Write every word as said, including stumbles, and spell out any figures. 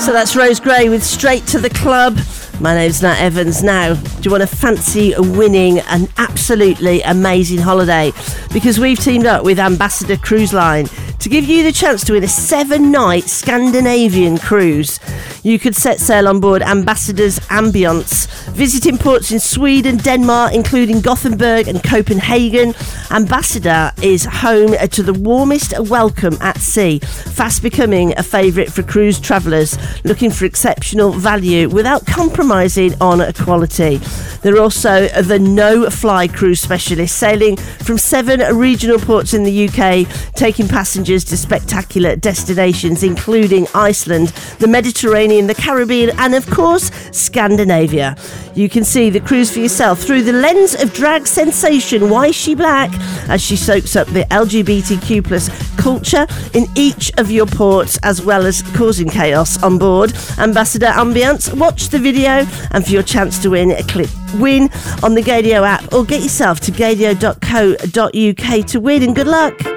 So that's Rose Gray with Straight to the Club. My name's Nat Evans. Now, do you want to fancy winning an absolutely amazing holiday? Because we've teamed up with Ambassador Cruise Line to give you the chance to win a seven-night Scandinavian cruise. You could set sail on board Ambassador's Ambiance, visiting ports in Sweden, Denmark, including Gothenburg and Copenhagen. Ambassador is home to the warmest welcome at sea, fast becoming a favourite for cruise travellers looking for exceptional value without compromising on quality. They're also the no-fly cruise specialist, sailing from seven regional ports in the U K, taking passengers to spectacular destinations including Iceland, the Mediterranean, the Caribbean and of course Scandinavia. You can see the cruise for yourself through the lens of drag sensation Why Is She Black, as she soaks up the L G B T Q plus culture in each of your ports, as well as causing chaos on board Ambassador Ambiance. Watch the video, and for your chance to win, click win on the Gadio app or get yourself to gadio dot co dot uk to win, and good luck.